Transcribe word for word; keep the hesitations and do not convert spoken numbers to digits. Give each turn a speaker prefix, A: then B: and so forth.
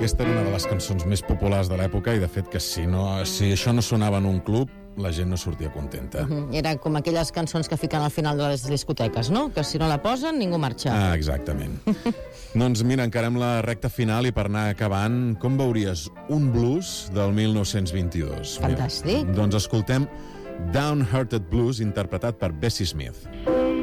A: aquesta era una de les cançons més populars de l'època i, de fet, que si, no, si això no sonava en un club, la gent no sortia contenta.
B: Uh-huh. Era com aquelles cançons que fiquen al final de les discoteques, no? Que si no la posen, ningú marxa.
A: Ah, exactament. Doncs mira, encarem la recta final i per anar acabant, com veuries un blues del mil nou-cents vint-i-dos?
B: Fantàstic.
A: Mira, doncs escoltem Downhearted Blues, interpretat per Bessie Smith.